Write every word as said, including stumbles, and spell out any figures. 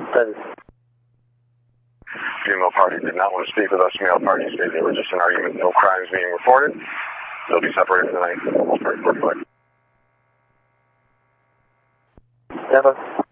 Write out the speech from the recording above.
That is. Female party did not want to speak with us. Male party stated they were just in argument. No crimes being reported. They'll be separated for the night. Never.